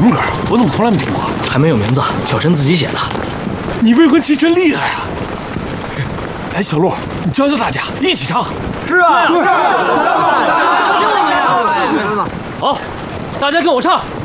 么歌啊？我怎么从来没听过？ 还没有名字，小陈自己写的。 你未婚妻真厉害啊！哎，小陆，你教教大家一起唱。 是啊，是啊， 好，大家跟我唱。